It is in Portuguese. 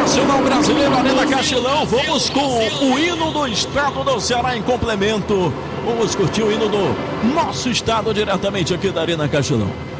Nacional Brasileiro, Arena Castelão. Vamos com o hino do estado do Ceará em complemento. Vamos curtir o hino do nosso estado diretamente aqui da Arena Castelão.